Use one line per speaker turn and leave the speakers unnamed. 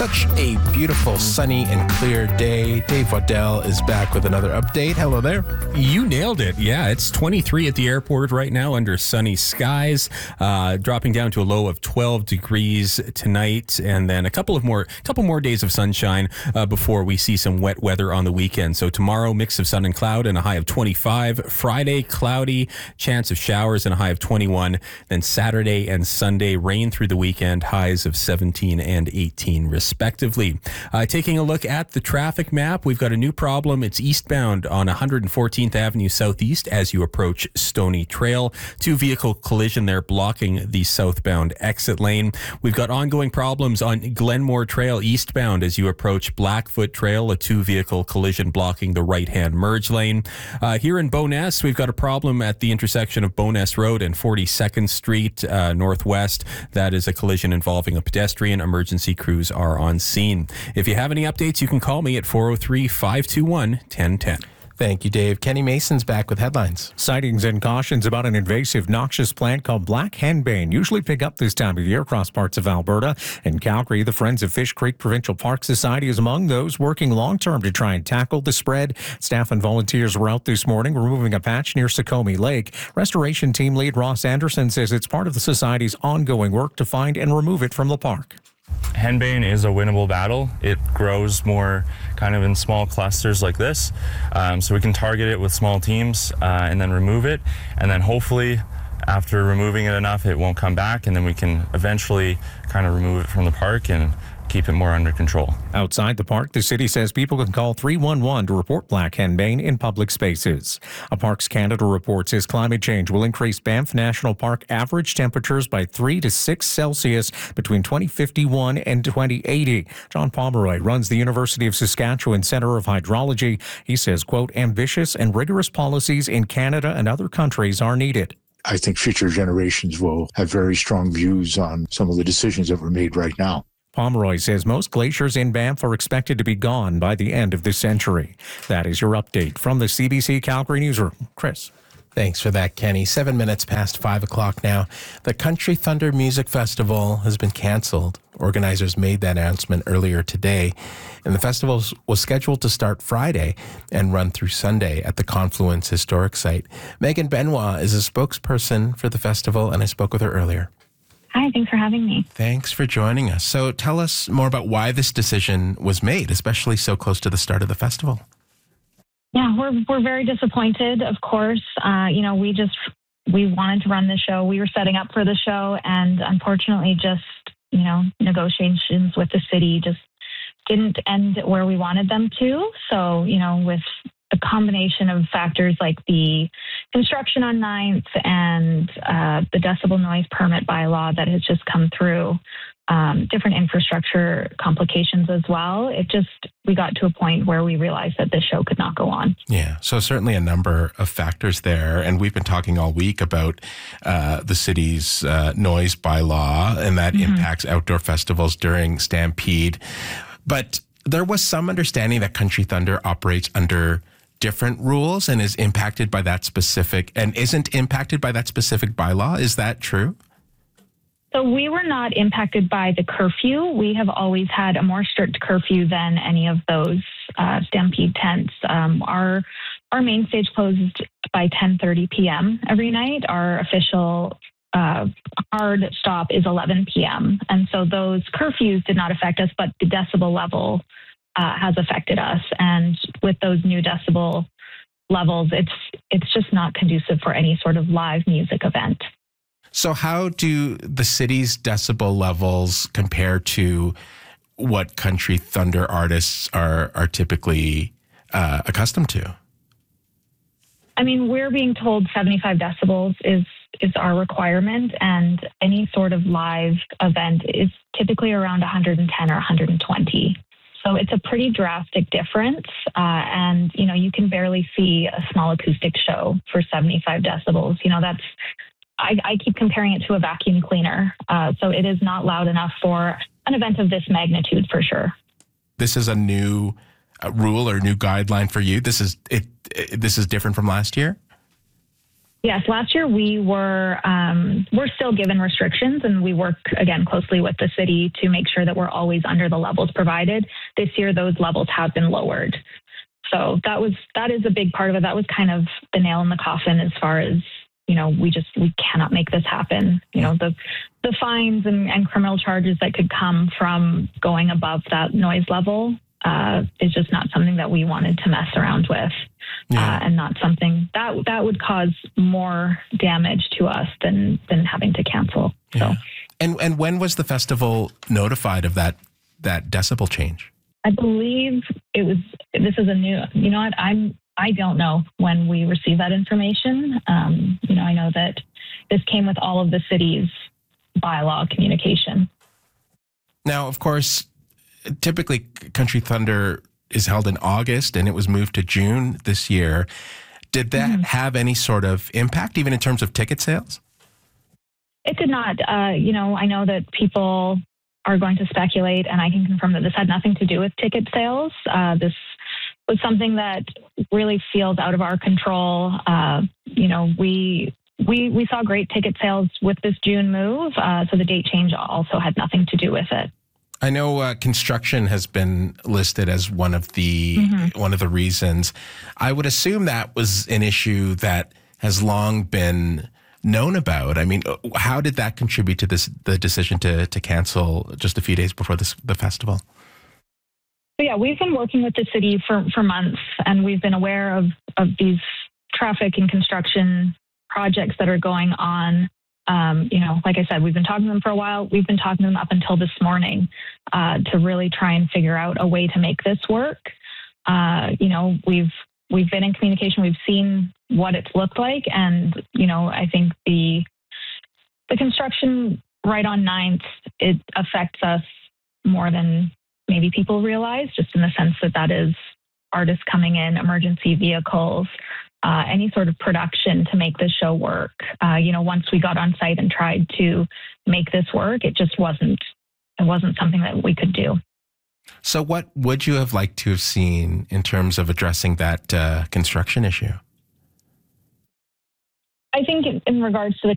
Such a beautiful, sunny, and clear day. Dave Waddell is back with another update. Hello there.
You nailed it. Yeah, it's 23 at the airport right now under sunny skies, dropping down to a low of 12 degrees tonight, and then a couple more days of sunshine before we see some wet weather on the weekend. So tomorrow, mix of sun and cloud and a high of 25. Friday, cloudy, chance of showers and a high of 21. Then Saturday and Sunday, rain through the weekend, highs of 17 and 18 respectively. Taking a look at the traffic map, we've got a new problem. It's eastbound on 114th Avenue Southeast as you approach Stony Trail. Two-vehicle collision there blocking the southbound exit lane. We've got ongoing problems on Glenmore Trail eastbound as you approach Blackfoot Trail, a two-vehicle collision blocking the right-hand merge lane. Here in Bowness, we've got a problem at the intersection of Bowness Road and 42nd Street Northwest. That is a collision involving a pedestrian. Emergency crews are on scene. If you have any updates, you can call me at 403-521-1010.
Thank you, Dave. Kenny Mason's back with headlines.
Sightings and cautions about an invasive noxious plant called black henbane usually pick up this time of year across parts of Alberta. In Calgary, the Friends of Fish Creek Provincial Park Society is among those working long-term to try and tackle the spread. Staff and volunteers were out this morning removing a patch near Sukhumi Lake. Restoration team lead Ross Anderson says it's part of the Society's ongoing work to find and remove it from the park.
Henbane is a winnable battle. It grows more kind of in small clusters like this. So we can target it with small teams and then remove it. And then hopefully after removing it enough, it won't come back. And then we can eventually kind of remove it from the park and keep it more under control.
Outside the park, the city says people can call 311 to report black henbane in public spaces. A Parks Canada report says climate change will increase Banff National Park average temperatures by 3 to 6 Celsius between 2051 and 2080. John Pomeroy runs the University of Saskatchewan Centre of Hydrology. He says, quote, ambitious and rigorous policies in Canada and other countries are needed.
I think future generations will have very strong views on some of the decisions that were made right now.
Pomeroy says most glaciers in Banff are expected to be gone by the end of the century. That is your update from the CBC Calgary Newsroom. Chris.
Thanks for that, Kenny. 7 minutes past 5 o'clock now. The Country Thunder Music Festival has been canceled. Organizers made that announcement earlier today, and the festival was scheduled to start Friday and run through Sunday at the Confluence Historic Site. Megan Benoit is a spokesperson for the festival, and I spoke with her earlier.
Hi, thanks for having me.
Thanks for joining us. So tell us more about why this decision was made, especially so close to the start of the festival.
Yeah, we're very disappointed, of course. We wanted to run the show. We were setting up for the show, and unfortunately negotiations with the city just didn't end where we wanted them to. So, with a combination of factors like the construction on 9th and the decibel noise permit bylaw that has just come through, different infrastructure complications as well. We got to a point where we realized that this show could not go on.
Yeah, so certainly a number of factors there. And we've been talking all week about the city's noise bylaw, and that impacts outdoor festivals during Stampede. But there was some understanding that Country Thunder operates under different rules and isn't impacted by that specific bylaw. Is that true?
So we were not impacted by the curfew. We have always had a more strict curfew than any of those Stampede tents. Our main stage closed by 10:30 p.m. every night. Our official hard stop is 11 p.m. And so those curfews did not affect us, but the decibel level has affected us. And with those new decibel levels, it's just not conducive for any sort of live music event.
So how do the city's decibel levels compare to what Country Thunder artists are typically accustomed to?
I mean, we're being told 75 decibels is our requirement, and any sort of live event is typically around 110 or 120. So it's a pretty drastic difference, and you can barely see a small acoustic show for 75 decibels. I keep comparing it to a vacuum cleaner. So it is not loud enough for an event of this magnitude, for sure.
This is a new rule or new guideline for you. This is different from last year?
Yes, last year we're still given restrictions, and we work again closely with the city to make sure that we're always under the levels provided. This year, those levels have been lowered, so that is a big part of it. That was kind of the nail in the coffin as far as we cannot make this happen. The fines and criminal charges that could come from going above that noise level is just not something that we wanted to mess around with. And not something that would cause more damage to us than having to cancel.
Yeah. So, and when was the festival notified of that decibel change?
I believe it was. This is a new. You know what? I don't know when we received that information. I know that this came with all of the city's bylaw communication.
Now, of course, typically Country Thunder is held in August, and it was moved to June this year. Did that have any sort of impact, even in terms of ticket sales?
It did not. I know that people are going to speculate, and I can confirm that this had nothing to do with ticket sales. This was something that really feels out of our control. We saw great ticket sales with this June move, so the date change also had nothing to do with it.
I know construction has been listed as one of the reasons. I would assume that was an issue that has long been known about. I mean, how did that contribute to the decision to cancel just a few days before the festival?
So yeah, we've been working with the city for months, and we've been aware of these traffic and construction projects that are going on. Like I said, we've been talking to them for a while. We've been talking to them up until this morning to really try and figure out a way to make this work. We've been in communication. We've seen what it's looked like, and I think the construction right on 9th, it affects us more than maybe people realize, just in the sense that is artists coming in, emergency vehicles. Any sort of production to make this show work. Once we got on site and tried to make this work, it just wasn't something that we could do.
So what would you have liked to have seen in terms of addressing that construction issue?
I think in regards to the